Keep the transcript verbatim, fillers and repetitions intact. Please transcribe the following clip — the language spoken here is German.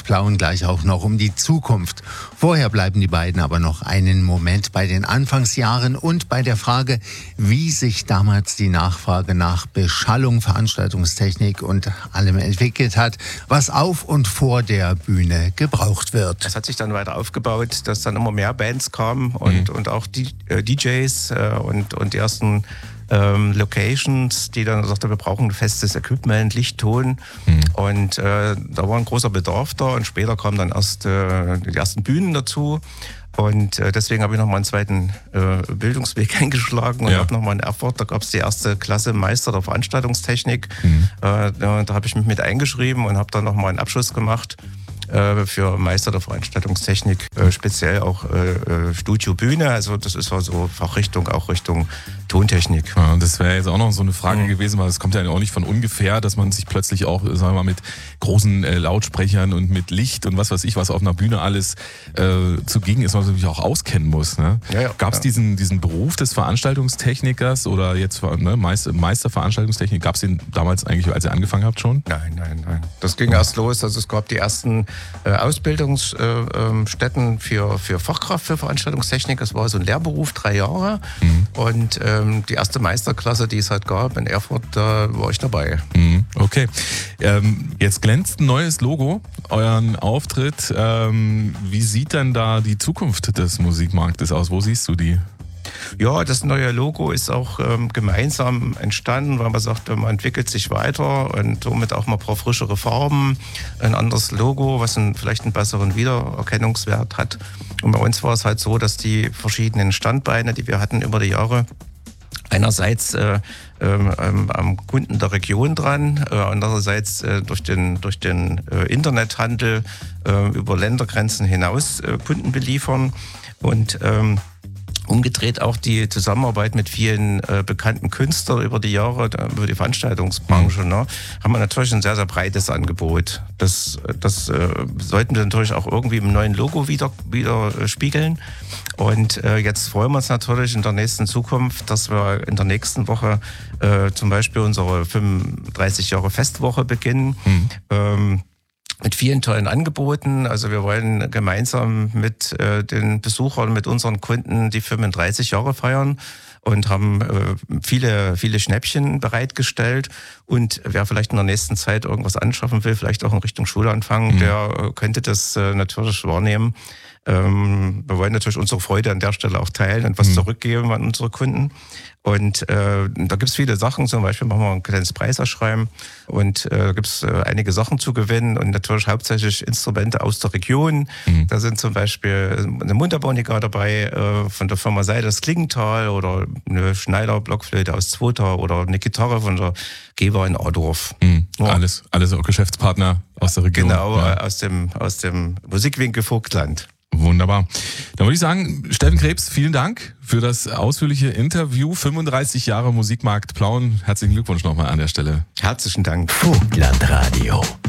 Plauen gleich auch noch um die Zukunft. Vorher bleiben die beiden aber noch einen Moment bei den Anfangsjahren und bei der Frage, wie sich damals die Nachfrage nach Beschallung, Veranstaltungstechnik und allem entwickelt hat, was auf und vor der Bühne gebraucht wird. Es hat sich dann weiter aufgebaut, dass dann immer mehr Bands kamen und, mhm. und auch die äh, D Js äh, und, und die ersten ähm, Locations, die dann sagten, wir brauchen festes Equipment, Licht, Ton. Mhm. Und äh, da war ein großer Bedarf da und später kamen dann erst äh, die ersten Bühnen dazu. Und äh, deswegen habe ich nochmal einen zweiten äh, Bildungsweg eingeschlagen und ja. habe nochmal in Erfurt, da gab es die erste Klasse Meister der Veranstaltungstechnik. Mhm. Äh, da da habe ich mich mit eingeschrieben und habe dann nochmal einen Abschluss gemacht äh, für Meister der Veranstaltungstechnik, äh, speziell auch äh, Studio Bühne. Also das ist so Fachrichtung, auch Richtung Tontechnik. Ja, das wäre jetzt auch noch so eine Frage mhm. gewesen, weil es kommt ja auch nicht von ungefähr, dass man sich plötzlich auch, sagen wir mal, mit großen äh, Lautsprechern und mit Licht und was weiß ich, was auf einer Bühne alles äh, zugegen ist, was man natürlich auch auskennen muss. Ne? Ja, ja, gab es ja. diesen, diesen Beruf des Veranstaltungstechnikers oder jetzt ne, Meister, Meister Veranstaltungstechnik, gab es den damals eigentlich, als ihr angefangen habt schon? Nein, nein, nein. Das ging erst los, also es gab die ersten äh, Ausbildungsstätten äh, für, für Fachkraft für Veranstaltungstechnik. Das war so ein Lehrberuf, drei Jahre. Mhm. Und ähm, die erste Meisterklasse, die es halt gab in Erfurt, da war ich dabei. Mhm. Okay. Ähm, jetzt glänzt ein neues Logo, euren Auftritt. Ähm, wie sieht denn da die Zukunft des Musikmarktes aus? Wo siehst du die? Ja, das neue Logo ist auch ähm, gemeinsam entstanden, weil man sagt, man entwickelt sich weiter und somit auch mal ein paar frischere Farben, ein anderes Logo, was einen, vielleicht einen besseren Wiedererkennungswert hat. Und bei uns war es halt so, dass die verschiedenen Standbeine, die wir hatten über die Jahre, einerseits äh, ähm, am Kunden der Region dran, äh, andererseits äh, durch den, durch den äh, Internethandel äh, über Ländergrenzen hinaus äh, Kunden beliefern und ähm, umgedreht auch die Zusammenarbeit mit vielen äh, bekannten Künstlern über die Jahre, über die Veranstaltungsbranche, ne, haben wir natürlich ein sehr, sehr breites Angebot. Das, das äh, sollten wir natürlich auch irgendwie im neuen Logo wieder, wieder äh, spiegeln. Und äh, jetzt freuen wir uns natürlich in der nächsten Zukunft, dass wir in der nächsten Woche äh, zum Beispiel unsere fünfunddreißig Jahre Festwoche beginnen. Mhm. Ähm, Mit vielen tollen Angeboten. Also wir wollen gemeinsam mit äh, den Besuchern, mit unseren Kunden die fünfunddreißig Jahre feiern und haben äh, viele, viele Schnäppchen bereitgestellt. Und wer vielleicht in der nächsten Zeit irgendwas anschaffen will, vielleicht auch in Richtung Schulanfang, mhm. der äh, könnte das äh, natürlich wahrnehmen. Ähm, wir wollen natürlich unsere Freude an der Stelle auch teilen und was mhm. zurückgeben an unsere Kunden. Und äh, da gibt's viele Sachen, zum Beispiel machen wir ein kleines Preiserschreiben und äh, da gibt's äh, einige Sachen zu gewinnen und natürlich hauptsächlich Instrumente aus der Region. Mhm. Da sind zum Beispiel eine Mundharmonika dabei äh, von der Firma Seiders Klingenthal oder eine Schneider-Blockflöte aus Zwota oder eine Gitarre von der Geber in Adorf. Mhm. Ja. Alles, alles auch Geschäftspartner aus der Region. Genau, ja. aus dem, aus dem Musikwinkel Vogtland. Wunderbar. Dann würde ich sagen, Steffen Krebs, vielen Dank für das ausführliche Interview. fünfunddreißig Jahre Musikmarkt Plauen. Herzlichen Glückwunsch nochmal an der Stelle. Herzlichen Dank. Vogtlandradio.